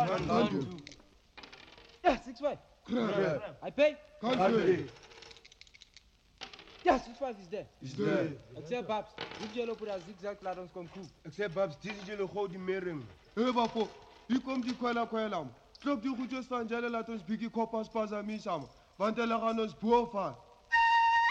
Yeah, 6-5. I pay. Yeah, 6-5 is there. Except Babs. Dit jullie op dat zigzag laat ons komen koop. Except Babs, dit is jullie gouden mering. Hé, bafo, hier komt die kwela. Klop die goedjes van Jelle, laat ons biggie koppas pas aan mij samen. Want hij gaan ons boven.